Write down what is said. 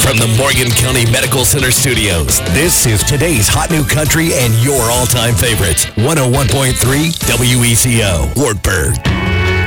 From the Morgan County Medical Center studios, this is today's Hot New Country and your all-time favorites. 101.3 WECO, Wartburg.